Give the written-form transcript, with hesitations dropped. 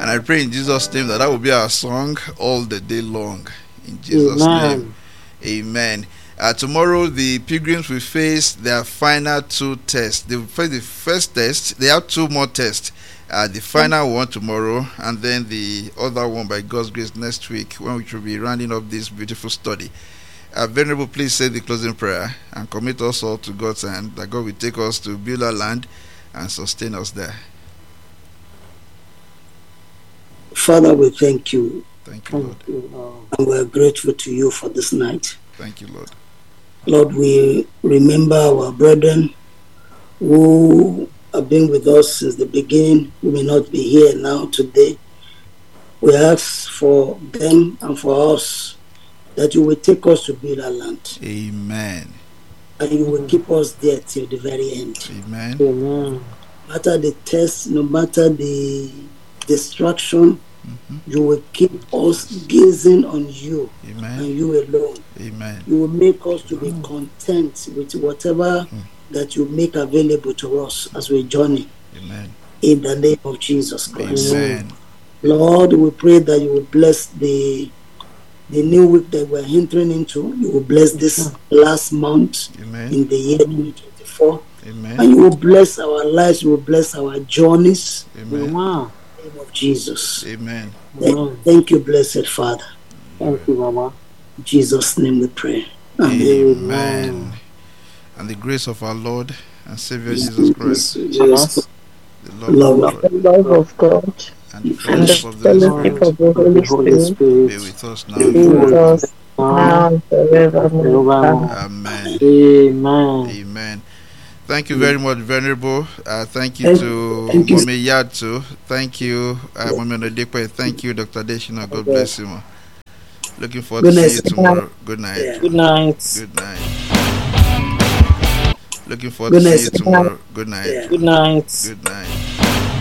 And I pray in Jesus' name that will be our song all the day long. In Jesus' name. Amen. Tomorrow, the pilgrims will face their final 2 tests. They will face the first test. They have 2 more tests. The final one tomorrow, and then the other one by God's grace next week, when we will be rounding up this beautiful study. Venerable, please say the closing prayer and commit us all to God's hand, that God will take us to Beulah land and sustain us there. Father, we thank you. Thank you, Lord. And we are grateful to you for this night. Thank you, Lord. Lord, we remember our brethren who have been with us since the beginning, who may not be here now today. We ask for them and for us that you will take us to Beulah land. Amen. And you will keep us there till the very end. Amen. No matter the test, no matter the distraction, you will keep us gazing on you. Amen. And you alone. Amen. You will make us to be content with whatever that you make available to us as we journey. Amen. In the name of Jesus Christ. Amen. Lord, we pray that you will bless the new week that we're entering into. You will bless this last month. Amen. In the year 2024. Amen. And you will bless our lives. You will bless our journeys. Amen. In the name of Jesus. Amen. Thank you, blessed Father. Thank you, Mama. In Jesus' name we pray. Amen. And the grace of our Lord and Savior Jesus Christ, the love of God, and the fellowship of the Holy Spirit, be with us now and forevermore. Amen. Amen. Amen. Thank you very much, Venerable. Thank you to Mommy Yatu. Thank you, Mommy Nodekwe. Thank you, Dr. Deshina. God bless you. Looking forward to see you tomorrow. Good night. Yeah. Good night. Good night. Looking forward to see you tomorrow. Good night. Yeah. Good night. Good night.